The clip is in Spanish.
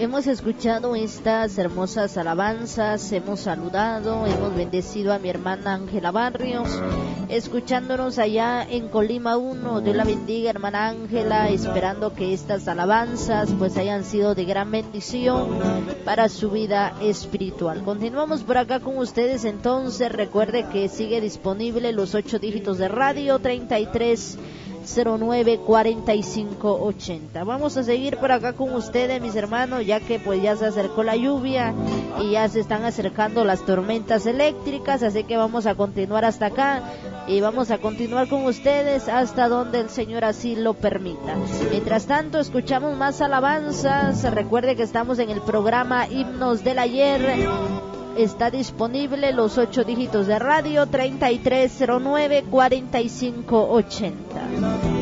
hemos escuchado estas hermosas alabanzas, hemos saludado, hemos bendecido a mi hermana Ángela Barrios, escuchándonos allá en Colima 1. Dios la bendiga, hermana Ángela, esperando que estas alabanzas pues hayan sido de gran bendición para su vida espiritual. Continuamos por acá con ustedes, entonces recuerde que sigue disponible los 8 dígitos de radio 3309-4580. Vamos a seguir por acá con ustedes, mis hermanos, ya que pues ya se acercó la lluvia y ya se están acercando las tormentas eléctricas, así que vamos a continuar hasta acá y vamos a continuar con ustedes hasta donde el Señor así lo permita. Mientras tanto, escuchamos más alabanzas. Recuerde que estamos en el programa Himnos del Ayer. Está disponible los 8 dígitos de radio 3309-4580.